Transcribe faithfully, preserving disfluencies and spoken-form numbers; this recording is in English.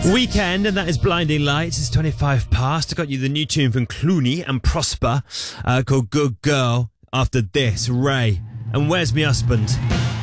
Weekend, and that is Blinding Lights. It's twenty-five past. I got you the new tune from Clooney and Prosper uh, called Good Girl. After this, Ray and Where's Me Husband?